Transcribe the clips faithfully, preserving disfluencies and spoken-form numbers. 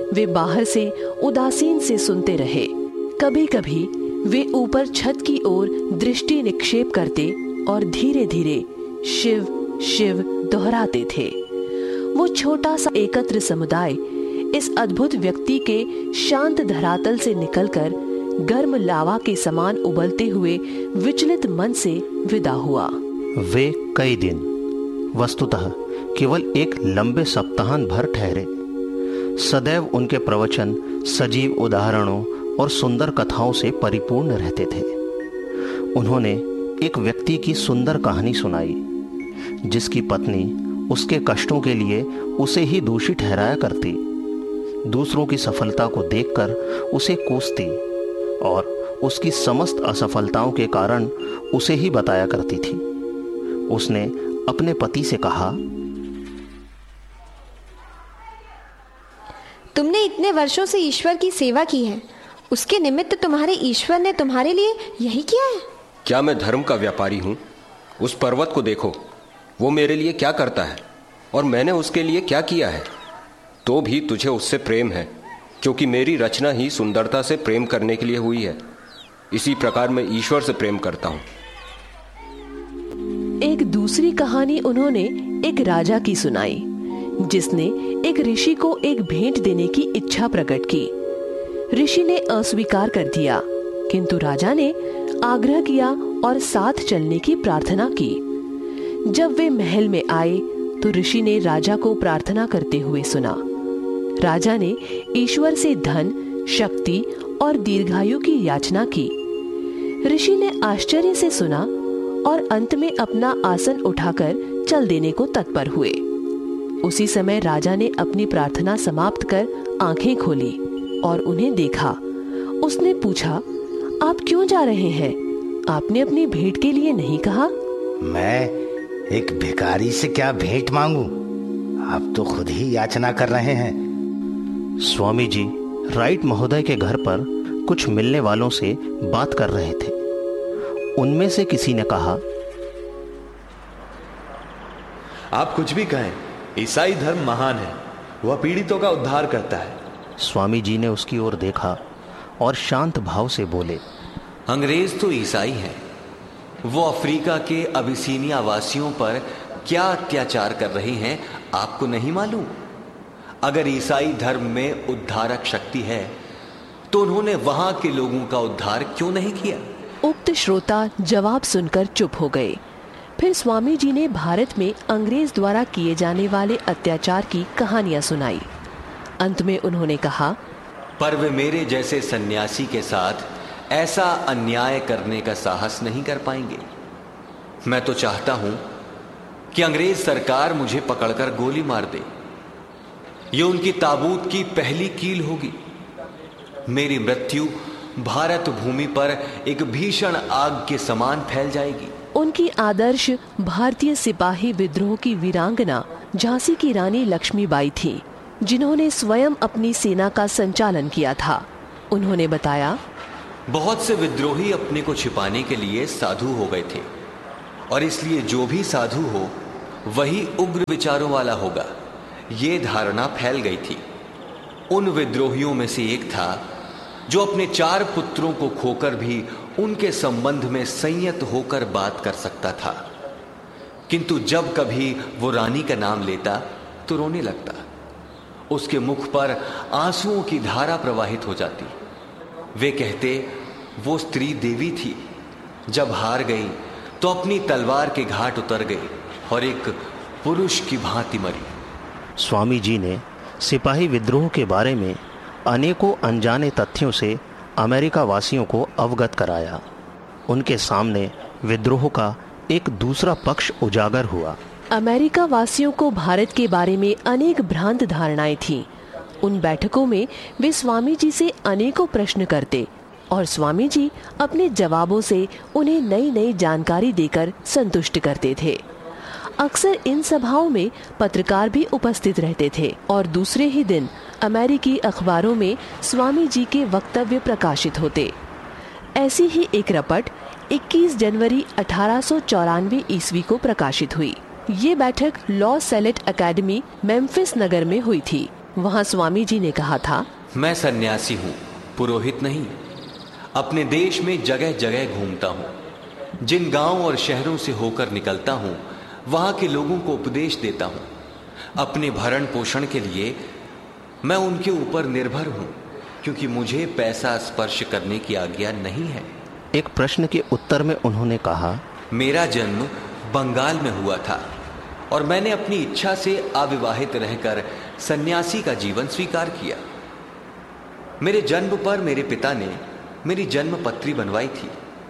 वे बाहर से उदासीन से सुनते रहे। कभी कभी वे ऊपर छत की ओर दृष्टि निक्षेप करते और धीरे धीरे शिव शिव दोहराते थे। वो छोटा सा एकत्र समुदाय इस अद्भुत व्यक्ति के शांत धरातल से निकलकर गर्म लावा के समान उबलते हुए विचलित मन से विदा हुआ। वे कई दिन, वस्तुतः केवल एक लंबे सप्ताहांत भर ठहरे। सदैव उनके प्रवचन सजीव उदाहरणों और सुंदर कथाओं से परिपूर्ण रहते थे। उन्होंने एक व्यक्ति की सुंदर कहानी सुनाई, जिसकी पत्नी उसके कष्टों के लिए उसे ही दोषी ठहराया करती, दूसरों की सफलता को देखकर उसे कोसती और उसकी समस्त असफलताओं के कारण उसे ही बताया करती थी। उसने अपने पति से कहा, तुमने इतने वर्षों से ईश्वर की सेवा की है, उसके निमित्त तुम्हारे ईश्वर ने तुम्हारे लिए यही किया है। क्या मैं धर्म का व्यापारी हूँ? उस पर्वत को देखो, वो मेरे लिए क्या करता है और मैंने उसके लिए क्या किया है। तो भी तुझे उससे प्रेम है, क्योंकि मेरी रचना ही सुंदरता से प्रेम करने के लिए हुई है। इसी प्रकार मैं ईश्वर से प्रेम करता हूँ। एक दूसरी कहानी उन्होंने एक राजा की सुनाई, जिसने एक ऋषि को एक भेंट देने की इच्छा प्रकट की। ऋषि ने अस्वीकार कर दिया, किंतु राजा ने आग्रह किया और साथ चलने की प्रार्थना की। जब वे महल में आए तो ऋषि ने राजा को प्रार्थना करते हुए सुना। राजा ने ईश्वर से धन, शक्ति और दीर्घायु की याचना की। ऋषि ने आश्चर्य से सुना और अंत में अपना आसन उठाकर चल देने को तत्पर हुए। उसी समय राजा ने अपनी प्रार्थना समाप्त कर आंखें खोली और उन्हें देखा। उसने पूछा, आप क्यों जा रहे हैं? आपने अपनी भेंट के लिए नहीं कहा? मैं एक भिखारी से क्या भेंट मांगू? आप तो खुद ही याचना कर रहे हैं। स्वामी जी राइट महोदय के घर पर कुछ मिलने वालों से बात कर रहे थे। उनमें से किसी ने कहा, आप कुछ भी कहें, ईसाई धर्म महान है, वह पीड़ितों का उद्धार करता है। स्वामी जी ने उसकी ओर देखा और शांत भाव से बोले, अंग्रेज तो ईसाई हैं, वो अफ्रीका के अबिसीनिया वासियों पर क्या अत्याचार कर रहे हैं आपको नहीं मालूम? अगर ईसाई धर्म में उद्धारक शक्ति है तो उन्होंने वहां के लोगों का उद्धार क्यों नहीं किया? उक्त श्रोता जवाब सुनकर चुप हो गए। फिर स्वामी जी ने भारत में अंग्रेज द्वारा किए जाने वाले अत्याचार की कहानियां सुनाई। अंत में उन्होंने कहा, पर वे मेरे जैसे सन्यासी के साथ ऐसा अन्याय करने का साहस नहीं कर पाएंगे। मैं तो चाहता हूं कि अंग्रेज सरकार मुझे पकड़कर गोली मार दे। ये उनकी ताबूत की पहली कील होगी। मेरी मृत्यु भारत भूमि पर एक भीषण आग के समान फैल जाएगी। उनकी आदर्श भारतीय सिपाही विद्रोह की वीरांगना झांसी की रानी लक्ष्मीबाई थी, जिन्होंने स्वयं अपनी सेना का संचालन किया था। उन्होंने बताया, बहुत से विद्रोही अपने को छिपाने के लिए साधु हो गए थे और इसलिए जो भी साधु हो वही उग्र विचारों वाला होगा, ये धारणा फैल गई थी। उन विद्रोहियों में से एक था जो अपने चार पुत्रों को खोकर भी उनके संबंध में संयत होकर बात कर सकता था, किंतु जब कभी वो रानी का नाम लेता तो रोने लगता। उसके मुख पर आंसुओं की धारा प्रवाहित हो जाती। वे कहते वो स्त्री देवी थी, जब हार गई तो अपनी तलवार के घाट उतर गई और एक पुरुष की भांति मरी। स्वामी जी ने सिपाही विद्रोह के बारे में अनेकों अनजाने तथ्यों से अमेरिका वासियों को अवगत कराया। उनके सामने विद्रोह का एक दूसरा पक्ष उजागर हुआ। अमेरिका वासियों को भारत के बारे में अनेक भ्रांत धारणाएं थीं। उन बैठकों में वे स्वामी जी से अनेकों प्रश्न करते और स्वामी जी अपने जवाबों से उन्हें नई नई जानकारी देकर संतुष्ट करते थे। अक्सर इन सभाओं में पत्रकार भी उपस्थित रहते थे और दूसरे ही दिन अमेरिकी अखबारों में स्वामी जी के वक्तव्य प्रकाशित होते। ऐसी ही एक रपट इक्कीस जनवरी अठारह सौ चौरानवे ईस्वी को प्रकाशित हुई। ये बैठक लॉ सेलेट एकेडमी मेम्फिस नगर में हुई थी। वहां स्वामी जी ने कहा था, मैं सन्यासी हूं, पुरोहित नहीं। अपने देश में जगह जगह घूमता हूं। जिन गांव और शहरों से होकर निकलता हूं, वहां के लोगों को उपदेश देता हूं। अपने भरण पोषण के लिए मैं उनके ऊपर निर्भर हूं, क्योंकि मुझे पैसा स्पर्श करने की आज्ञा नहीं है। एक प्रश्न के उत्तर में उन्होंने कहा, मेरा जन्म बंगाल में हुआ था और मैंने अपनी इच्छा से अविवाहित रहकर सन्यासी का जीवन स्वीकार किया। मेरे जन्म पर मेरे पिता ने मेरी जन्म पत्री बनवाई थी,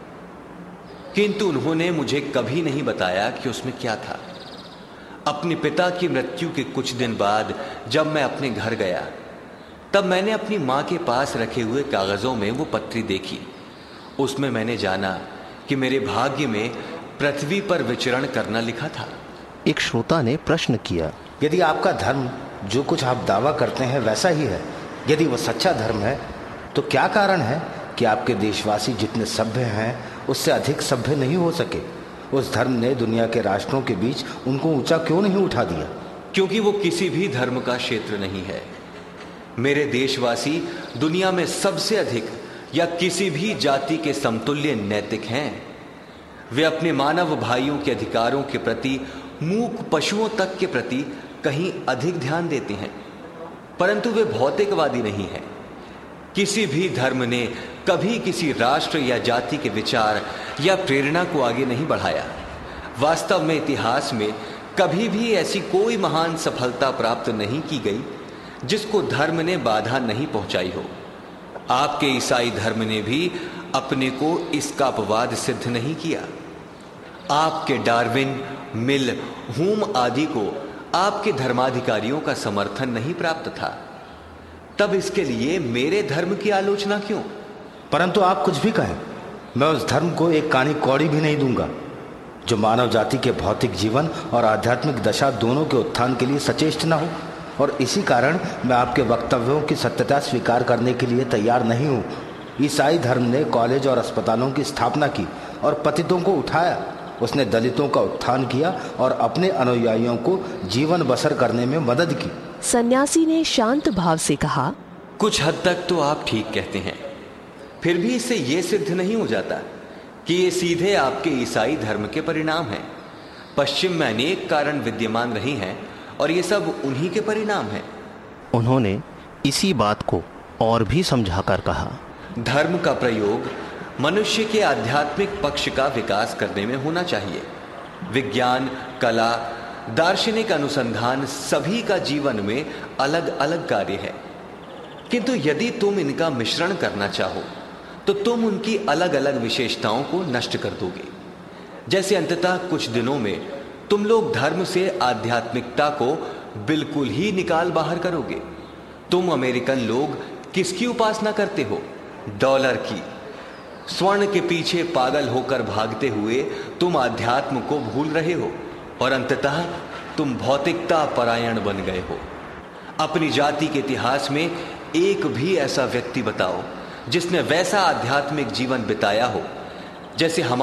किंतु उन्होंने मुझे कभी नहीं बताया कि उसमें क्या था। अपने पिता की मृत्यु के कुछ दिन बाद जब मैं अपने घर गया, तब मैंने अपनी मां के पास रखे हुए कागजों में वो पत्री देखी। उसमें मैंने जाना कि मेरे भाग्य में पृथ्वी पर विचरण करना लिखा था। एक श्रोता ने प्रश्न किया, यदि आपका धर्म जो कुछ आप दावा करते हैं वैसा ही है, यदि वह सच्चा धर्म है, तो क्या कारण है कि आपके देशवासी जितने सभ्य हैं उससे अधिक सभ्य नहीं हो सके? उस धर्म ने दुनिया के राष्ट्रों के बीच उनको ऊंचा क्यों नहीं उठा दिया? क्योंकि वो किसी भी धर्म का क्षेत्र नहीं है। मेरे देशवासी दुनिया में सबसे अधिक या किसी भी जाति के समतुल्य नैतिक हैं। वे अपने मानव भाइयों के अधिकारों के प्रति, मूक पशुओं तक के प्रति कहीं अधिक ध्यान देते हैं, परंतु वे भौतिकवादी नहीं हैं। किसी भी धर्म ने कभी किसी राष्ट्र या जाति के विचार या प्रेरणा को आगे नहीं बढ़ाया। वास्तव में इतिहास में कभी भी ऐसी कोई महान सफलता प्राप्त नहीं की गई जिसको धर्म ने बाधा नहीं पहुंचाई हो। आपके ईसाई धर्म ने भी अपने को इसका अपवाद सिद्ध नहीं किया। आपके डार्विन, मिल, हुम आदि को आपके धर्माधिकारियों का समर्थन नहीं प्राप्त था। तब इसके लिए मेरे धर्म की आलोचना क्यों? परंतु आप कुछ भी कहें, मैं उस धर्म को एक कानी कौड़ी भी नहीं दूंगा जो मानव जाति के भौतिक जीवन और आध्यात्मिक दशा दोनों के उत्थान के लिए सचेष्ट न हो। और इसी कारण मैं आपके वक्तव्यों की सत्यता स्वीकार करने के लिए तैयार नहीं हूँ। ईसाई धर्म ने कॉलेज और अस्पतालों की स्थापना की और पतितों को उठाया। उसने दलितों का उत्थान किया और अपने अनुयायियों को जीवन बसर करने में मदद की। सन्यासी ने शांत भाव से कहा, कुछ हद तक तो आप ठीक कहते हैं, फिर भी इससे यह सिद्ध नहीं हो जाता कि ये सीधे आपके ईसाई धर्म के परिणाम हैं। पश्चिम में अनेक कारण विद्यमान रही हैं और ये सब उन्हीं के परिणाम हैं। उन्होंने इसी बात को और भी समझाकर कहा, धर्म का प्रयोग मनुष्य के आध्यात्मिक पक्ष का विकास करने में होना चाहिए। विज्ञान, कला, दार्शनिक अनुसंधान सभी का जीवन में अलग अलग कार्य है, किंतु यदि तुम इनका मिश्रण करना चाहो तो तुम उनकी अलग अलग विशेषताओं को नष्ट कर दोगे। जैसे अंततः कुछ दिनों में तुम लोग धर्म से आध्यात्मिकता को बिल्कुल ही निकाल बाहर करोगे। तुम अमेरिकन लोग किसकी उपासना करते हो? डॉलर की। स्वर्ण के पीछे पागल होकर भागते हुए तुम आध्यात्म को भूल रहे हो और अंततः तुम भौतिकता परायण बन गए हो। अपनी जाति के इतिहास में एक भी ऐसा व्यक्ति बताओ जिसने वैसा आध्यात्मिक जीवन बिताया हो जैसे हम